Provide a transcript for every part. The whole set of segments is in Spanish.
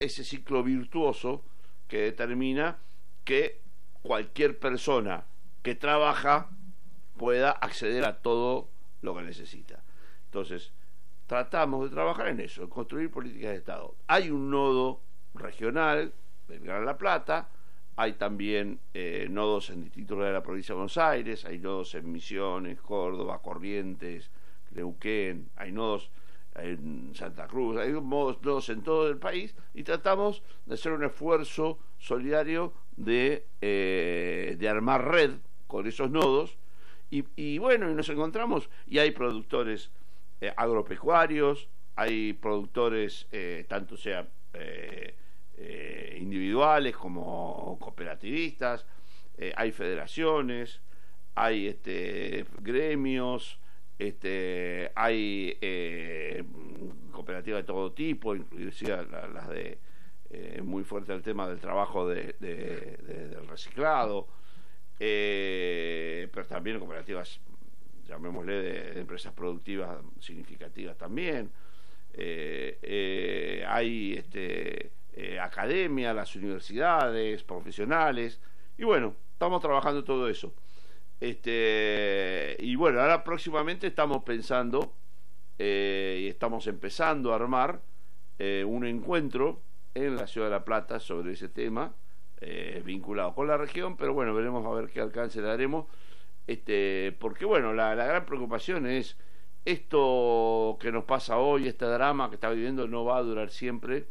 ese ciclo virtuoso que determina que cualquier persona que trabaja pueda acceder a todo lo que necesita. Entonces, tratamos de trabajar en eso, en construir políticas de Estado. Hay un nodo regional del Gran La Plata, hay también nodos en distintos lugares de la provincia de Buenos Aires, hay nodos en Misiones, Córdoba, Corrientes, Neuquén, hay nodos en Santa Cruz, hay nodos en todo el país, y tratamos de hacer un esfuerzo solidario de armar red con esos nodos, y bueno, y nos encontramos, y hay productores agropecuarios, hay productores tanto sea individuales como cooperativistas, hay federaciones, hay gremios, hay cooperativas de todo tipo, inclusive las de muy fuerte el tema del trabajo del reciclado, pero también cooperativas, llamémosle, de empresas productivas significativas también. Hay academia, las universidades, profesionales, y bueno, estamos trabajando todo eso. Y bueno, ahora próximamente estamos pensando y estamos empezando a armar un encuentro en la ciudad de La Plata sobre ese tema, vinculado con la región, pero bueno, veremos a ver qué alcance le daremos, porque bueno, la gran preocupación es esto que nos pasa hoy, este drama que está viviendo no va a durar siempre.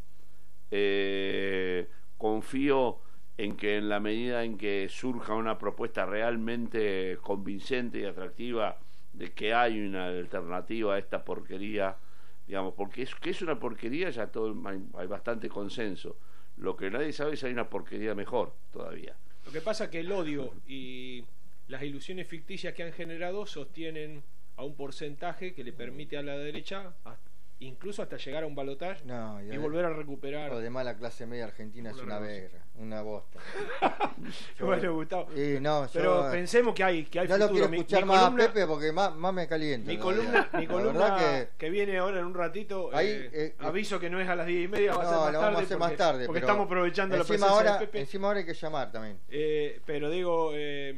Confío en que en la medida en que surja una propuesta realmente convincente y atractiva de que hay una alternativa a esta porquería, digamos, porque que es una porquería ya hay bastante consenso. Lo que nadie sabe es si hay una porquería mejor todavía. Lo que pasa es que el odio y las ilusiones ficticias que han generado sostienen a un porcentaje que le permite a la derecha incluso hasta llegar a un balotaje y volver a recuperar. Lo demás, la clase media argentina es una verga, una bosta. Bueno, Gustavo, no, pero pensemos que hay no futuro. Lo quiero escuchar más columna, a Pepe porque más me calienta. Mi columna que viene ahora en un ratito, aviso que no es a las 10:30, va a ser más tarde. Vamos a hacer más tarde, porque estamos aprovechando la presencia ahora, de Pepe. Encima ahora hay que llamar también. Pero digo,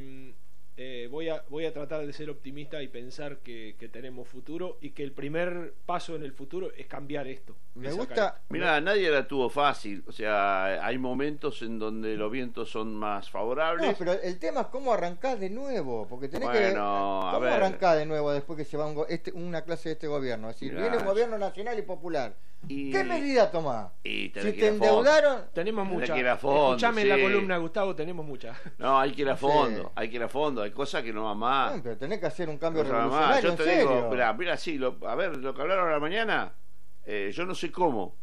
voy a tratar de ser optimista y pensar que tenemos futuro y que el primer paso en el futuro es cambiar esto. Me gusta. Mira, nadie la tuvo fácil. O sea, hay momentos en donde los vientos son más favorables. No, pero el tema es cómo arrancar de nuevo, porque tenés ¿cómo arrancar de nuevo después que se va una clase de este gobierno? Es decir, viene un gobierno nacional y popular. ¿Qué medida tomás? Si te endeudaron, tenemos muchas. Escuchame en la columna, Gustavo, tenemos muchas. No, hay que ir a fondo, hay que ir a fondo. Hay cosas que no van más. No, pero tenés que hacer un cambio revolucionario. Yo te digo, mira, sí, a ver, lo que hablaron a la mañana, yo no sé cómo,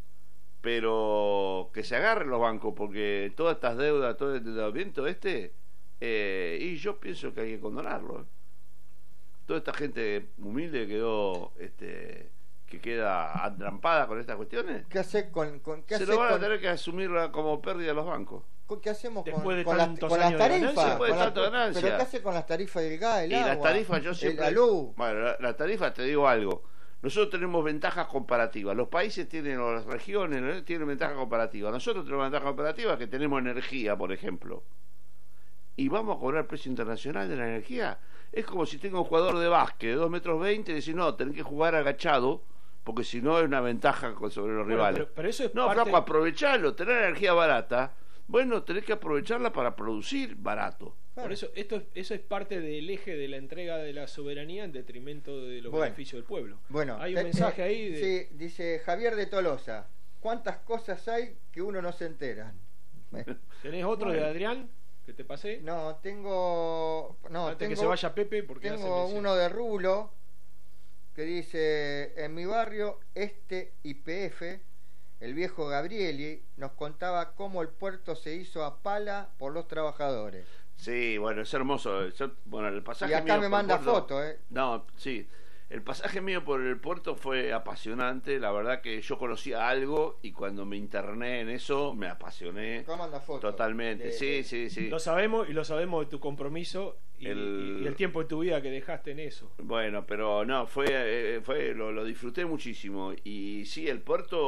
pero que se agarren los bancos, porque todas estas deudas, todo el endeudamiento y yo pienso que hay que condonarlo. Toda esta gente humilde quedó que queda atrampada con estas cuestiones. ¿Qué hace se lo van a tener que asumir como pérdida los bancos. ¿Qué hacemos con las tarifas? ¿Pero qué hace con las tarifas del gas, el agua? Las tarifas yo siempre... la luz. Bueno, la tarifa, te digo algo. Nosotros tenemos ventajas comparativas. Los países tienen, o las regiones tienen ventajas comparativas. Nosotros tenemos ventajas comparativas que tenemos energía, por ejemplo. Y vamos a cobrar precio internacional de la energía. Es como si tengo un jugador de básquet de 2,20 metros y decir, no, tenés que jugar agachado, porque si no es una ventaja sobre los rivales. Pero eso es flaco, aprovecharlo, tener energía barata. Bueno, tenés que aprovecharla para producir barato. Por eso eso es parte del eje de la entrega de la soberanía en detrimento de los beneficios del pueblo. Bueno, hay un mensaje ahí sí, dice Javier de Tolosa, ¿cuántas cosas hay que uno no se entera? ¿Tenés otro de Adrián que te pasé? No, tengo que se vaya Pepe, porque tengo uno de Rulo que dice: en mi barrio YPF, el viejo Gabrieli nos contaba cómo el puerto se hizo a pala por los trabajadores. Sí, bueno, es hermoso. El pasaje y acá mío me manda puerto, fotos, No, sí. El pasaje mío por el puerto fue apasionante. La verdad que yo conocía algo y cuando me interné en eso me apasioné. Acá manda fotos. Totalmente. Sí. Lo sabemos de tu compromiso y el tiempo de tu vida que dejaste en eso. Bueno, pero no, lo disfruté muchísimo. Y sí, el puerto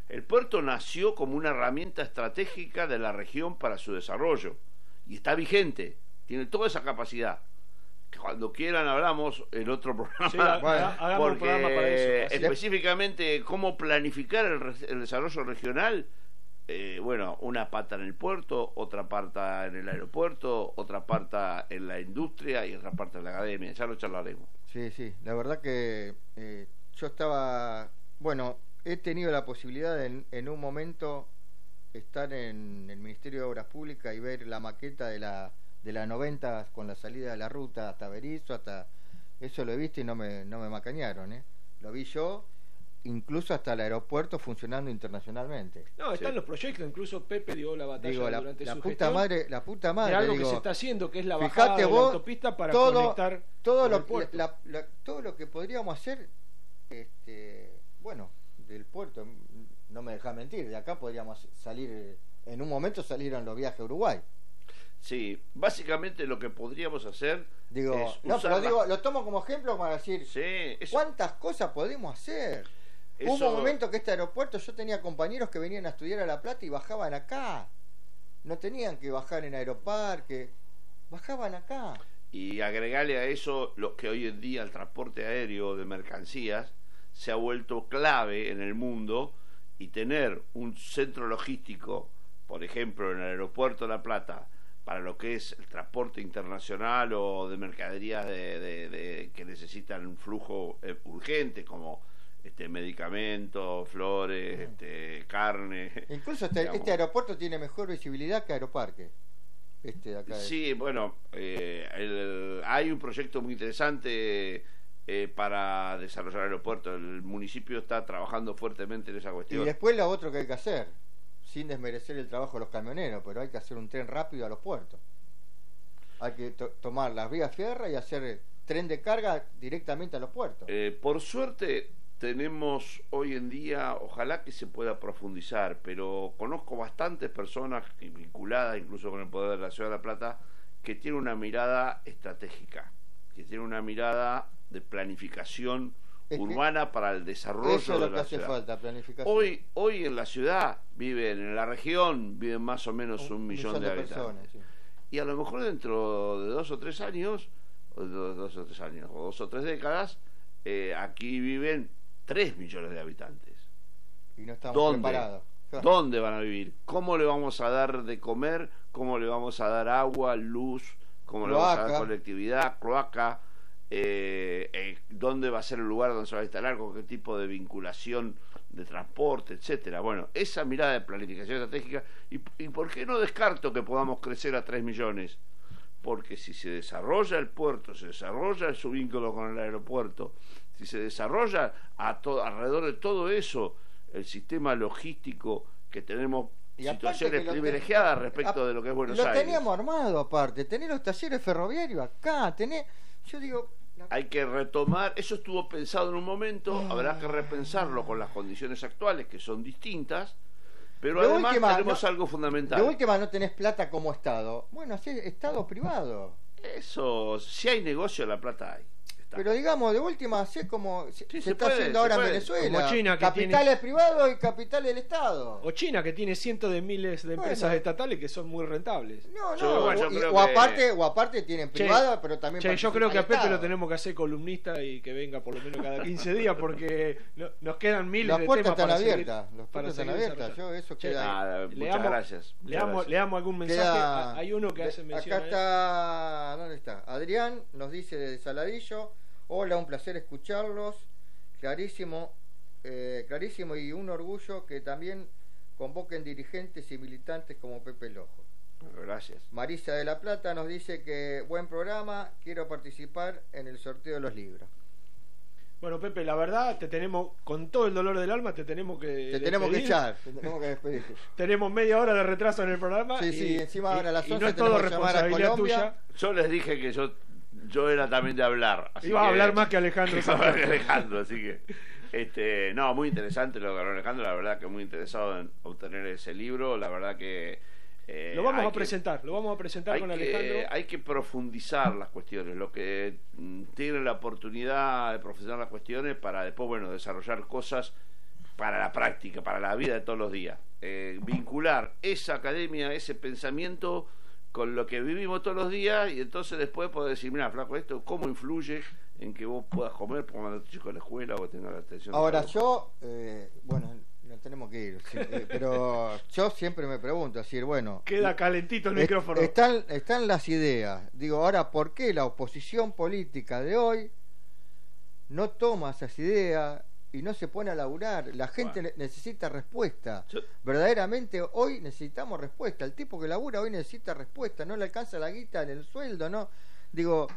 El puerto nació como una herramienta estratégica de la región para su desarrollo y está vigente, tiene toda esa capacidad. Cuando quieran hablamos en otro programa, sí, hagamos un programa para eso. Específicamente cómo planificar el desarrollo regional. Bueno, una pata en el puerto, otra pata en el aeropuerto, otra pata en la industria y otra parte en la academia. Ya lo charlaremos. Sí, sí, la verdad que yo estaba, bueno, he tenido la posibilidad en un momento estar en el Ministerio de Obras Públicas y ver la maqueta de la 90 con la salida de la ruta hasta Berizo, hasta eso lo he visto y no me macañaron, lo vi yo, incluso hasta el aeropuerto funcionando internacionalmente. No, están los proyectos, incluso Pepe dio la batalla durante su gestión. La puta madre, de algo digo, que se está haciendo, que es la bajada de la autopista para conectar todo lo que podríamos hacer, bueno, del puerto, no me dejas mentir, de acá podríamos salir, en un momento salieron los viajes a Uruguay. Sí, básicamente lo que podríamos hacer es lo tomo como ejemplo para decir cuántas cosas podemos hacer. Hubo un momento que este aeropuerto, yo tenía compañeros que venían a estudiar a La Plata y bajaban acá, no tenían que bajar en Aeroparque, bajaban acá. Y agregarle a eso lo que hoy en día el transporte aéreo de mercancías se ha vuelto clave en el mundo, y tener un centro logístico, por ejemplo en el aeropuerto de La Plata, para lo que es el transporte internacional o de mercaderías que necesitan un flujo urgente, como medicamentos, flores, carne. Incluso este aeropuerto tiene mejor visibilidad que Aeroparque. De acá sí, bueno, hay un proyecto muy interesante para desarrollar el aeropuerto. El municipio está trabajando fuertemente en esa cuestión. Y después lo otro que hay que hacer, sin desmerecer el trabajo de los camioneros, pero hay que hacer un tren rápido a los puertos. Hay que tomar las vías férreas y hacer tren de carga directamente a los puertos. Por suerte tenemos hoy en día, ojalá que se pueda profundizar, pero conozco bastantes personas vinculadas incluso con el poder de la Ciudad de La Plata que tienen una mirada estratégica, que tienen una mirada de planificación urbana para el desarrollo eso es lo de que la hace ciudad. Falta, planificación. Hoy en la ciudad en la región viven más o menos un millón de habitantes. Personas, sí. Y a lo mejor dentro de 2 o 3 años, o 2 o 3 décadas, aquí viven 3 millones de habitantes. Y no estamos preparados. ¿Dónde van a vivir? ¿Cómo le vamos a dar de comer? ¿Cómo le vamos a dar agua, luz? ¿Cómo le vamos a dar conectividad, cloaca? ¿Dónde va a ser el lugar donde se va a instalar? ¿Con qué tipo de vinculación de transporte, etcétera? Bueno, esa mirada de planificación estratégica. ¿Y por qué no descarto que podamos crecer a 3 millones? Porque si se desarrolla el puerto, se desarrolla su vínculo con el aeropuerto, si se desarrolla alrededor de todo eso el sistema logístico que tenemos, situaciones privilegiadas respecto de lo que es Buenos Aires. Lo teníamos armado aparte, tener los talleres ferroviarios acá, yo digo... Hay que retomar, eso estuvo pensado en un momento, habrá que repensarlo con las condiciones actuales que son distintas, pero además tenemos algo fundamental. De última no tenés plata como Estado, bueno, así Estado privado. Eso, si hay negocio la plata hay. Pero digamos, de última, sé como se está haciendo ahora en Venezuela. Como China, que capitales privados y capitales del Estado. O China, que tiene cientos de miles de empresas estatales que son muy rentables. O aparte tienen privadas, pero también yo creo que a Pepe lo tenemos que hacer columnista y que venga por lo menos cada 15 días, porque nos quedan miles de temas para seguir. Las puertas están abiertas. Muchas gracias. Leamos algún mensaje. Hay uno que hace mención. Acá está, ¿dónde está? Adrián nos dice desde Saladillo: hola, un placer escucharlos, clarísimo y un orgullo que también convoquen dirigentes y militantes como Pepe Lojo. Gracias. Marisa de La Plata nos dice que buen programa, quiero participar en el sorteo de los libros. Bueno, Pepe, la verdad, te tenemos, con todo el dolor del alma, te tenemos que echar, te tenemos que despedir. Tenemos media hora de retraso en el programa. Sí, encima ahora a las 11 no es todo responsabilidad tuya. Yo les dije que yo era también de hablar. Iba a hablar más que Alejandro. Así que no, muy interesante lo que habló Alejandro, la verdad que muy interesado en obtener ese libro, la verdad que lo vamos a presentar con Alejandro. Hay que profundizar las cuestiones, lo que tiene la oportunidad de profundizar las cuestiones para después, desarrollar cosas para la práctica, para la vida de todos los días. Vincular esa academia, ese pensamiento con lo que vivimos todos los días, y entonces después poder decir, mira, flaco, esto cómo influye en que vos puedas comer, por mandar a tu chico a la escuela o tengas la atención. Ahora yo, bueno, no tenemos que ir, sí, pero yo siempre me pregunto, decir, bueno, queda calentito el micrófono. Están las ideas. Digo, ahora, ¿por qué la oposición política de hoy no toma esas ideas y no se pone a laburar? La gente necesita respuesta. Verdaderamente hoy necesitamos respuesta. El tipo que labura hoy necesita respuesta. No le alcanza la guita en el sueldo, ¿no? Digo,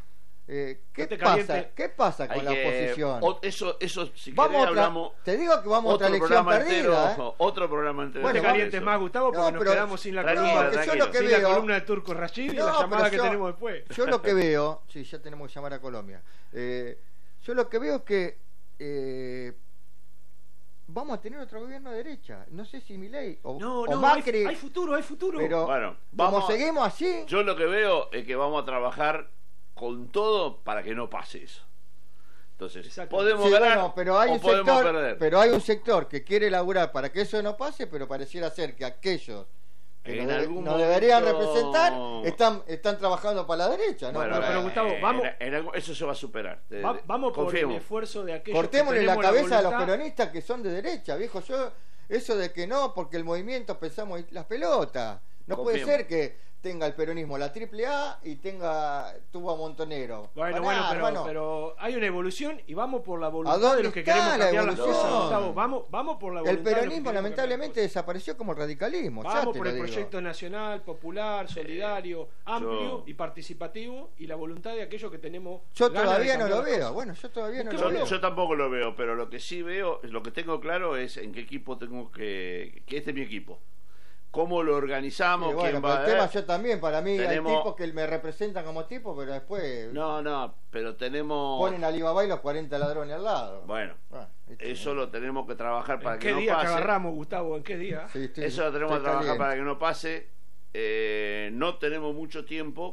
¿qué pasa con la oposición? Eso si querés hablamos. Te digo que vamos a otra elección perdida. Otro programa entero. No te calientes más, Gustavo, porque nos quedamos sin la columna de Turco Rashid y la llamada que tenemos después. Yo lo que veo, sí, ya tenemos que llamar a Colombia. Yo lo que veo es que vamos a tener otro gobierno de derecha. No sé si Milei o Macri. Hay futuro. Pero bueno, como seguimos así. Yo lo que veo es que vamos a trabajar con todo para que no pase eso. Entonces, podemos ganar, pero hay o podemos perder. Pero hay un sector que quiere laburar para que eso no pase, pero pareciera ser que aquellos que nos deberían representar están trabajando para la derecha, ¿no? Bueno, pero Gustavo, vamos, eso se va a superar. Vamos por el esfuerzo de aquellos. Cortémosle la cabeza a los peronistas que son de derecha, viejo. Eso de que no, porque el movimiento pensamos las pelotas. No puede ser que tenga el peronismo la AAA y tuvo a Montonero. Bueno, pero hay una evolución y vamos por la voluntad de los que queremos cambiar las cosas, Gustavo. Vamos por la voluntad. El peronismo lamentablemente desapareció como el radicalismo. Vamos por el proyecto nacional, popular, solidario, amplio y participativo, y la voluntad de aquellos que tenemos. Yo todavía no lo veo. Bueno, yo todavía no lo veo. Yo tampoco lo veo, pero lo que sí veo, lo que tengo claro es en qué equipo tengo que este es mi equipo. ¿Cómo lo organizamos? Bueno, el tema yo también, para mí hay tipos que me representan como tipo, pero después pero tenemos ponen a Alibaba y los 40 ladrones al lado. Bueno, eso lo tenemos que trabajar para que no pase. ¿En qué día que agarramos, Gustavo? ¿En qué día? Sí, eso lo tenemos que trabajar para que no pase. No tenemos mucho tiempo,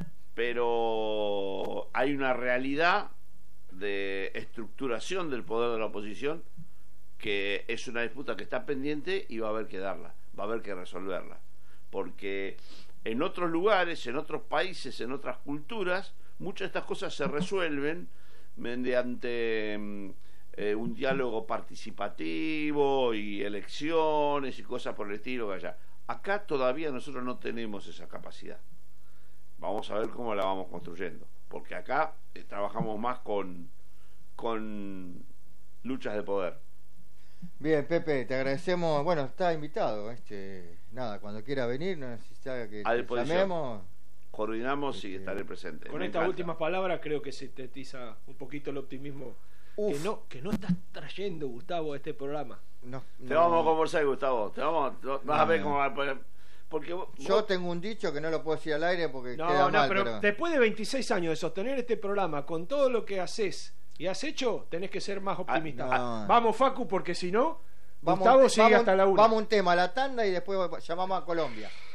pero hay una realidad de estructuración del poder de la oposición que es una disputa que está pendiente y va a haber que darla. Va a haber que resolverla, porque en otros lugares, en otros países, en otras culturas, muchas de estas cosas se resuelven mediante un diálogo participativo y elecciones y cosas por el estilo que allá. Acá todavía nosotros no tenemos esa capacidad. Vamos a ver cómo la vamos construyendo, porque acá trabajamos más con luchas de poder. Bien, Pepe, te agradecemos. Bueno, está invitado. Nada, cuando quiera venir, no necesita que te llamemos. Coordinamos y estaré presente. Con estas últimas palabras creo que sintetiza un poquito el optimismo que no estás trayendo, Gustavo, a este programa. Te vamos a conversar, Gustavo. Vas a ver cómo va a poner. Porque yo tengo un dicho que no lo puedo decir al aire porque queda mal, pero después de 26 años de sostener este programa, con todo lo que haces y has hecho, tenés que ser más optimista. Vamos, Facu, porque si no, Gustavo sigue hasta la 1. Vamos un tema a la tanda y después llamamos a Colombia.